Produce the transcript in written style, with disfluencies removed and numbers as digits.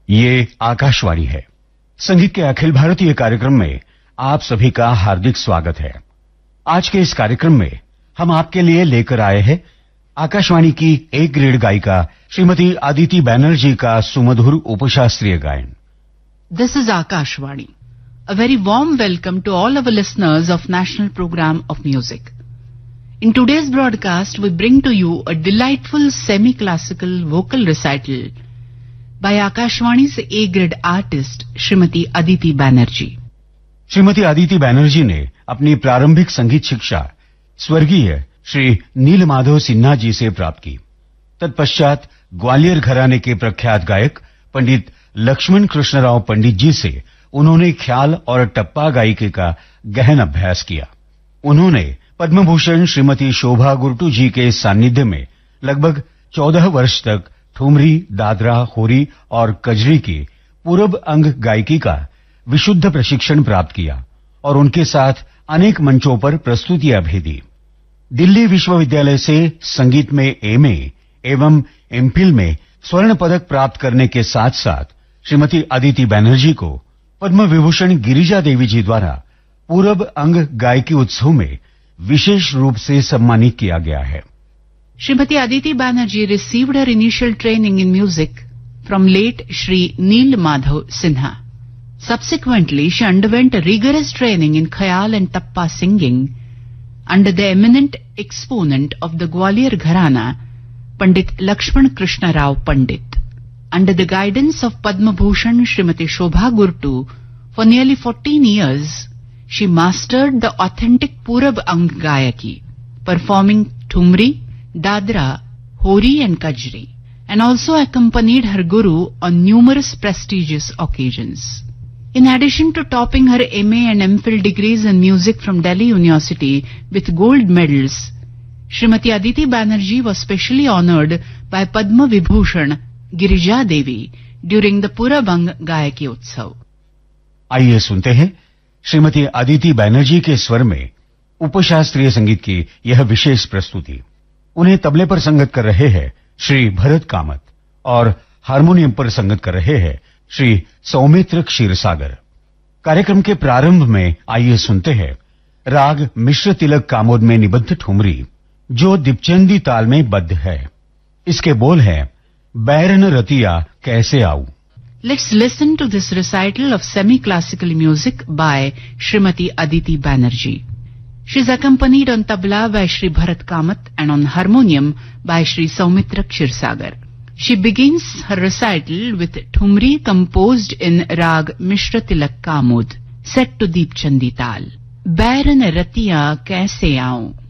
ये आकाशवाणी है। संगीत के अखिल भारतीय कार्यक्रम में आप सभी का हार्दिक स्वागत है। आज के इस कार्यक्रम में हम आपके लिए लेकर आए हैं आकाशवाणी की ए ग्रेड गायिका श्रीमती अदिति बैनर्जी का सुमधुर उपशास्त्रीय गायन। This is Akashvani. A very warm welcome to all our listeners of National Program of Music. In today's broadcast, we bring to you a delightful semi-classical vocal recital by Akashvani's A-grade artist, Srimati Aditi Banerjee. Shrimati Aditi Banerjee ने अपनी प्रारंभिक संगीत शिक्षा स्वर्गीय श्री नीलमाधव सिन्हा जी से प्राप्त की। तत्पश्चात ग्वालियर घराने के प्रख्यात गायक पंडित लक्ष्मण कृष्णराव पंडित जी से उन्होंने ख्याल और टप्पा गायिकी का गहन अभ्यास किया। उन्होंने पद्म भूषण श्रीमती शोभा गुरटू जी के सानिध्य में लगभग 14 वर्ष तक ठुमरी, दादरा, होरी और कजरी की पूरब अंग गायिकी का विशुद्ध प्रशिक्षण प्राप्त किया और उनके साथ अनेक मंचों पर प्रस्तुतियां भी दी। दिल्ली विश्वविद्यालय से संगीत में एमए एवं एमफिल में स्वर्ण पदक प्राप्त करने के साथ साथ श्रीमती अदिति बैनर्जी को पद्म विभूषण गिरिजा देवी जी द्वारा पूरब अंग गायकी उत्सव में विशेष रूप से सम्मानित किया गया है। Srimati Aditi Banerjee received her initial training in music from late Shri Neel Madhav Sinha. Subsequently, she underwent a rigorous training in khayal and tappa singing under the eminent exponent of the Gwalior Gharana, Pandit Lakshman Krishna Rao Pandit. Under the guidance of Padma Bhushan Srimati Shobha Gurtu, for nearly 14 years, she mastered the authentic Purab Ang Gayaki, performing Thumri, Dadra, Hori and Kajri, and also accompanied her guru on numerous prestigious occasions. In addition to topping her MA and MPhil degrees in music from Delhi University with gold medals, Srimati Aditi Banerjee was specially honored by Padma Vibhushan Girija Devi during the Purabang Gayaki Utsav. आइए सुनते हैं श्रीमती अदिति बैनर्जी के स्वर में उपशास्त्रीय संगीत की यह विशेष प्रस्तुति। उन्हें तबले पर संगत कर रहे हैं श्री भरत कामत और हारमोनियम पर संगत कर रहे हैं श्री सौमित्र क्षीरसागर। कार्यक्रम के प्रारंभ में आइए सुनते हैं राग मिश्र तिलक कामोद में निबद्ध ठुमरी जो दीपचंदी ताल में बद्ध है। इसके बोल हैं बैरन रतिया कैसे आऊं। Let's listen to this recital of semi-classical music by Srimati Aditi Banerjee. She is accompanied on tabla by Shri Bharat Kamat and on harmonium by Shri Saumitra Kshirsagar. She begins her recital with Thumri composed in Rag Mishra Tilak Kamod, set to Deep Chandi Tal. Bairan Ratiya Kaise Aun.